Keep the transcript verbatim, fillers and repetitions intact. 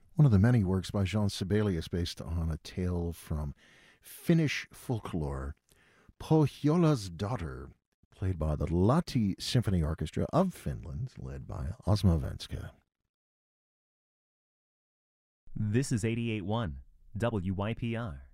One of the many works by Jean Sibelius based on a tale from Finnish folklore, Pohjola's Daughter, played by the Lahti Symphony Orchestra of Finland, led by Osmo Venska. This is eighty-eight point one W Y P R.